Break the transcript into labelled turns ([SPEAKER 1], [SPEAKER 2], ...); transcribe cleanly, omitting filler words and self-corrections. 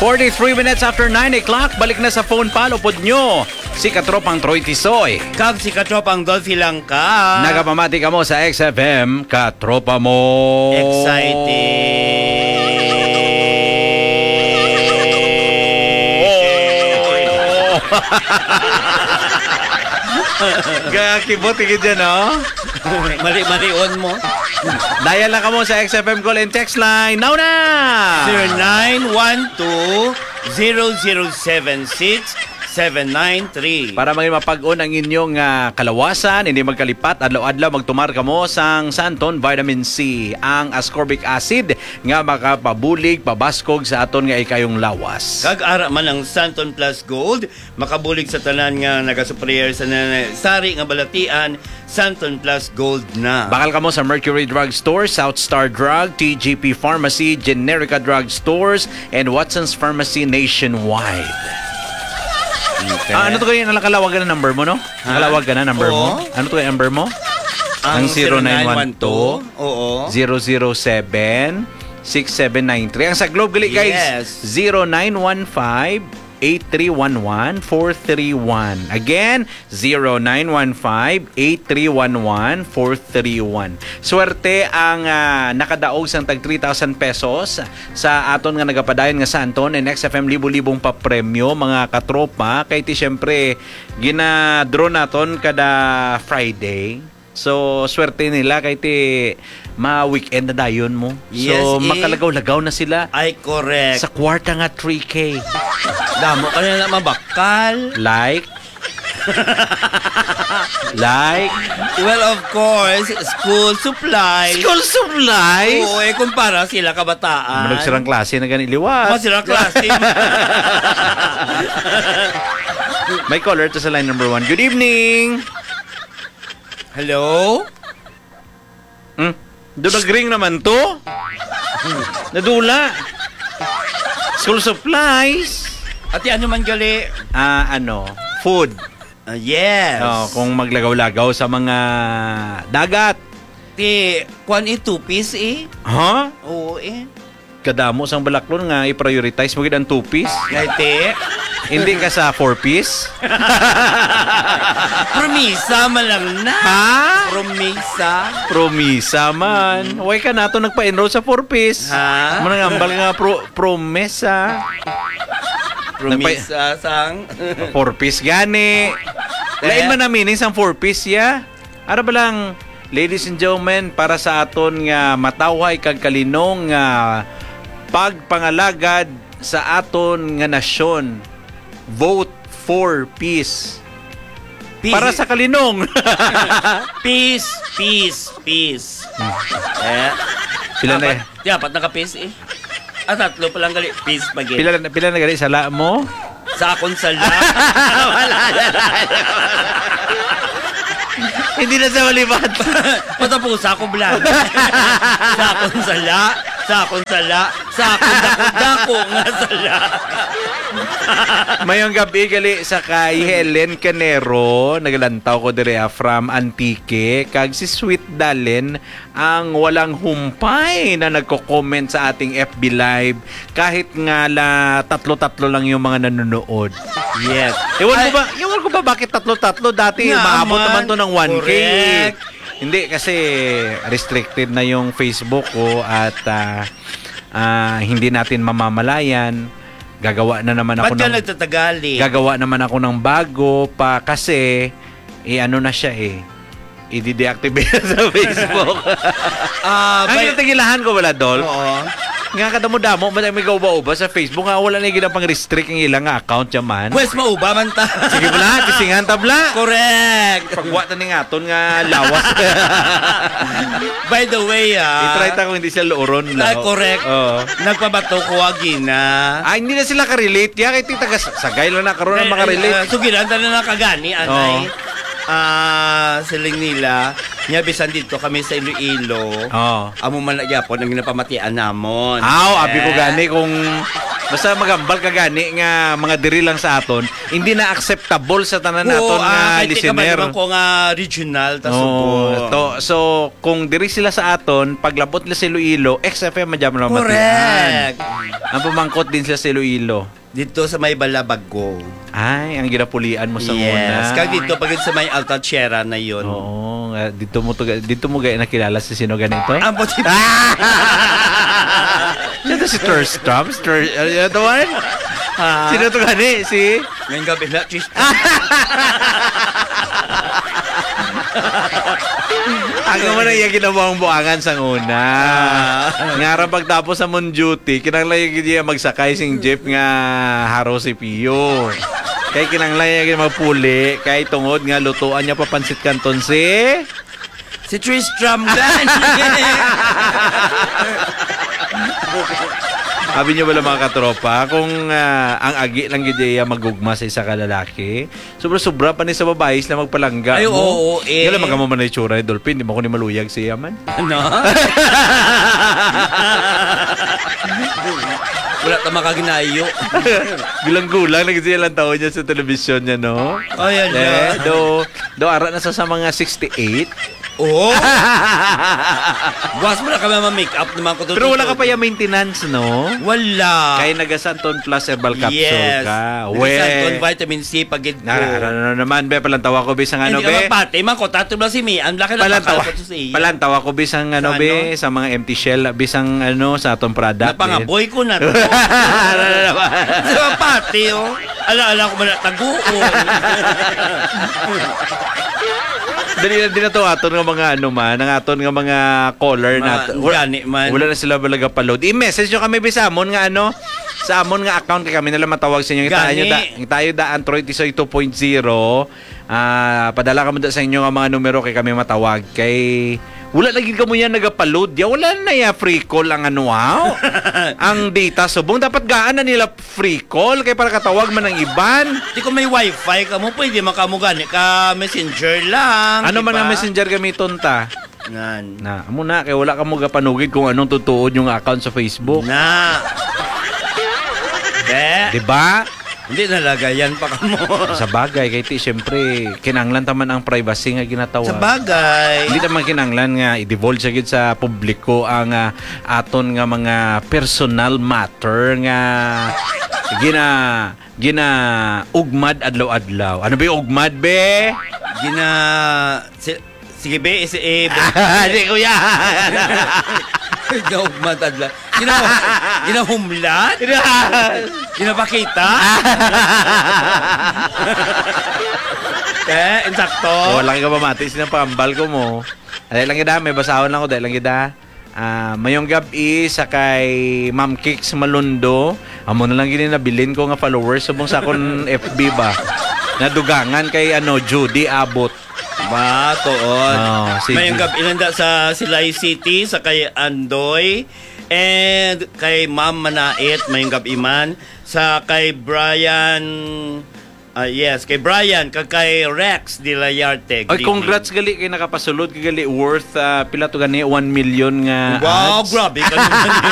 [SPEAKER 1] 43 minutes after 9 o'clock, balik na sa phone palo pod nyo. Si Katropang Troy Tisoy.
[SPEAKER 2] Kag si Katropang Dolphy lang ka.
[SPEAKER 1] Nagapamati ka mo sa XFM, Katropa mo. Gakibot tigid dyan, no?
[SPEAKER 2] Mali-on mo.
[SPEAKER 1] Dial lang ka mo sa XFM call and text line. Now na!
[SPEAKER 2] 0912-0076-793.
[SPEAKER 1] Para maging mapag-on ang inyong kalawasan, hindi magkalipat, adlaw-adlaw magtumar ka mo sang Santon Vitamin C, ang ascorbic acid nga makapabulig, pabaskog sa aton nga ikayong lawas.
[SPEAKER 2] Kag ara man ang Santon Plus Gold, makabulig sa tanan nga nagasupplier sa sari nga balatian, Santon Plus Gold na.
[SPEAKER 1] Bakal ka mo sa Mercury Drug Store, South Star Drug, TGP Pharmacy, Generica Drug Stores, and Watson's Pharmacy nationwide.
[SPEAKER 2] Okay.
[SPEAKER 1] Ano to kayo? Nakalawag ka na number mo, no? Nakalawag ka na number mo? Ano to kayo number mo?
[SPEAKER 2] Ang
[SPEAKER 1] 0912
[SPEAKER 2] Oo.
[SPEAKER 1] 007 6793. Ang sa Globe gali guys,
[SPEAKER 2] Yes.
[SPEAKER 1] 0915-8311-431. Again, 0915-8311-431. Swerte ang nakadaog sang tag 3,000 pesos sa aton nga nagapadayon nga Santon and XFM libo-libong pa premyo mga katropa. Kay ti syempre gina-draw naton kada Friday. So, swerte nila kay ti ma-weekend na dayon mo.
[SPEAKER 2] Yes,
[SPEAKER 1] So, makalagaw-lagaw na sila
[SPEAKER 2] Ay, correct.
[SPEAKER 1] sa kwarta nga 3K.
[SPEAKER 2] Damo ka na mabakal.
[SPEAKER 1] Like? Like?
[SPEAKER 2] Well, of course, school supplies.
[SPEAKER 1] School supplies?
[SPEAKER 2] Oo, kumpara sila kabataan.
[SPEAKER 1] Manog silang klase na ganiliwas.
[SPEAKER 2] Mas sila klase.
[SPEAKER 1] May caller to sa line number 1. Good evening!
[SPEAKER 2] Hello?
[SPEAKER 1] Doon nag-ring naman to? Nadula. School supplies?
[SPEAKER 2] Ati ano man gali?
[SPEAKER 1] Food.
[SPEAKER 2] Yes.
[SPEAKER 1] Kung maglagaw-lagaw sa mga dagat.
[SPEAKER 2] Ti, kwan 2-piece eh.
[SPEAKER 1] Ha?
[SPEAKER 2] Oo eh.
[SPEAKER 1] Kadamo sang balaklon nga i-prioritize mo gid ang 2-piece.
[SPEAKER 2] Gati.
[SPEAKER 1] Hindi ka sa 4-piece?
[SPEAKER 2] Promisa man lang na.
[SPEAKER 1] Ha?
[SPEAKER 2] Promisa.
[SPEAKER 1] Promisa man. Huwag ka na ito nagpa-enroll sa 4-piece.
[SPEAKER 2] Ha?
[SPEAKER 1] Manangambal nga promesa.
[SPEAKER 2] Promisa sang.
[SPEAKER 1] 4-piece gani. Lain man na meaning sang 4-piece ya. Ara ba lang, ladies and gentlemen, para sa aton nga matawhay kag kalinong nga pagpangalagad sa aton nga nasyon. Vote for peace. Para sa kalinong.
[SPEAKER 2] Peace, peace, peace.
[SPEAKER 1] Pila na
[SPEAKER 2] Dapat naka-peace eh. Tatlo pa lang gali. Peace pagin.
[SPEAKER 1] pila na gali sala mo?
[SPEAKER 2] Sa akong sala. Wala.
[SPEAKER 1] Hindi na sa malipat.
[SPEAKER 2] Patapos ako vlog. Sa akong sala. Sa akong sala. Sa akong dako nga sala.
[SPEAKER 1] Mayong gabi gali sa kay Helen Canero, nagalantaw ko dire from Antique, kag si Sweet Dalen ang walang humpay na nagko-comment sa ating FB Live kahit nga la tatlo-tatlo lang yung mga nanonood.
[SPEAKER 2] Yes.
[SPEAKER 1] Ewan ko ba bakit tatlo-tatlo dati maabot naman to ng 1K.
[SPEAKER 2] Correct.
[SPEAKER 1] Hindi kasi restricted na yung Facebook ko at hindi natin mamamalayan. Gagawa na naman ako
[SPEAKER 2] Ba't ka nagtatagali?
[SPEAKER 1] Gagawa naman ako ng bago pa kasi ano na siya i-deactivate sa Facebook. Ay, natagilahan ko wala, Dol.
[SPEAKER 2] Oo.
[SPEAKER 1] Nga kadamo-damo, may gauba-uba sa Facebook nga wala na ginang pang-restrict ang ilang account yaman.
[SPEAKER 2] Pwes mauba man ta.
[SPEAKER 1] Sige bala, kisingan tabla.
[SPEAKER 2] Correct.
[SPEAKER 1] Pagwata ni ngaton nga lawas.
[SPEAKER 2] By the way,
[SPEAKER 1] I-try ta kung hindi siya looron.
[SPEAKER 2] Ay, correct. Nagpabato ko agina.
[SPEAKER 1] Hindi na sila ka-relate. Ya, kay tita sagay lang na karoon ang maka-relate.
[SPEAKER 2] Sugilan ta na nakagani, anay. Siling nila, bisan dito kami sa Iloilo. Amo man nagyapon ang ginapamatian namon.
[SPEAKER 1] Abi ko gani kung Basta magambal ka gani nga mga diri lang sa aton, hindi na acceptable sa tanan naton nga listener.
[SPEAKER 2] Kahit ko nga regional,
[SPEAKER 1] So, kung diri sila sa aton, paglabot nila sa Iloilo, XFM madyan lang matian.
[SPEAKER 2] Correct.
[SPEAKER 1] Ang pumangkot din sila sa Iloilo.
[SPEAKER 2] Dito sa may Balabago.
[SPEAKER 1] Ay, ang ginapulian mo sa una.
[SPEAKER 2] Yes. Kag dito, pag sa may Alcachera na yun.
[SPEAKER 1] Oo, dito mo gaya nakilala si sino ganito?
[SPEAKER 2] Ang puti.
[SPEAKER 1] Sino si Terstrom? Ano to one? Sino to gani? Si?
[SPEAKER 2] Ngayong gabi na, cheese.
[SPEAKER 1] Ang mo na yung ginawa ang buangan sa una. Nga pagtapos sa moon duty, kinanglan yung niya magsakay sing jeep nga haro si Pio. Kaya kinanglan yung magpuli, kaya tungod nga lutuan niya papansit kanton si
[SPEAKER 2] Tristram gan.
[SPEAKER 1] Sabi niyo wala mga katropa, kung ang agi lang gidya magugma sa isa ka lalaki, sobra-sobra pa ni sa babae sila magpalangga
[SPEAKER 2] Ay,
[SPEAKER 1] mo.
[SPEAKER 2] oo, eh.
[SPEAKER 1] Nga lang magaman na itsura ni Dolphin, di mo ko ni maluyag siya man.
[SPEAKER 2] Ano? Wala ta makaginayo.
[SPEAKER 1] Gulang-gulang, nagsiya lang taon niya sa telebisyon niya, no?
[SPEAKER 2] Oh, yan
[SPEAKER 1] Eh, do ara na sa mga 68.
[SPEAKER 2] Oo. Bukas mo na kami ma-make up naman ko.
[SPEAKER 1] Pero wala ka pa yung maintenance, no?
[SPEAKER 2] Wala.
[SPEAKER 1] Kaya nagasanton plus herbal capsule
[SPEAKER 2] yes.
[SPEAKER 1] ka.
[SPEAKER 2] Nagasanton, vitamin C, pagid ko.
[SPEAKER 1] Ano naman, be, palantawa ko bisang ano,
[SPEAKER 2] Hindi
[SPEAKER 1] be.
[SPEAKER 2] ka mapate, man ko, tato lang si Mi. Ang laki na
[SPEAKER 1] Palantawa ko bisang ano, be, sa mga empty shell, bisang ano, sa atong product.
[SPEAKER 2] Napangaboy ko na to. Sa mapate, oh. Ala-ala ko man na taguon.
[SPEAKER 1] Dali na to aton nga mga ano man, ang aton nga mga caller na
[SPEAKER 2] gani man.
[SPEAKER 1] Wala na sila balaga pa-load. I-message nyo kami bisamon nga ano, sa amon nga account kay kami na lang matawag sa inyo. Tayo da Android Tisoy 2.0. Padala kamo da sa inyo nga mga numero kay kami matawag. Kay wala lagi ka mo yan nagapaload. Ya wala na ya free call ang ano wow. Ang data subong dapat gaan na nila free call kay para katawag man ng iban.
[SPEAKER 2] Di ko may wifi ka mo, pwede makamugani ka messenger lang.
[SPEAKER 1] Ano
[SPEAKER 2] diba?
[SPEAKER 1] man ang messenger gamiton ta?
[SPEAKER 2] Nan.
[SPEAKER 1] Na, amo na kay wala ka mo gapanugid kung anong tutuod yung account sa Facebook.
[SPEAKER 2] Na.
[SPEAKER 1] Di ba?
[SPEAKER 2] Hindi nalagayan pa ka mo.
[SPEAKER 1] Sa bagay kay ti syempre kinanglan taman ang privacy nga ginatawag.
[SPEAKER 2] Sa bagay.
[SPEAKER 1] Hindi naman kinanglan nga i-divulge sagid sa publiko ang aton nga mga personal matter nga gina ugmad adlaw-adlaw. Ano ba yung ugmad be?
[SPEAKER 2] Sige be,
[SPEAKER 1] Di kuya.
[SPEAKER 2] Ugmad adlaw. Ginahumlat? Ginapakita? Insakto?
[SPEAKER 1] Wala ka pamati sinang pangambal ko mo. Dahil lang gida, may basahon lang ko dahil lang gida. Mayong gabi sa kay Ma'am Kicks Malundo. Amo na lang gini nabilin ko nga followers subong sa akong FB ba. Nadugangan kay Judy Abot.
[SPEAKER 2] Ba, toon.
[SPEAKER 1] Si
[SPEAKER 2] Mayong gabi inanda sa Silay City, sa kay Andoy, and kay Ma'am Manait, mayong gabi man. Sa kay Brian, kay Brian, kay Rex de la Yarte.
[SPEAKER 1] Ay, congrats gali kay nakapasulod kay gali worth pila to gani 1 million nga
[SPEAKER 2] wow,
[SPEAKER 1] ads.
[SPEAKER 2] grabe ka naman.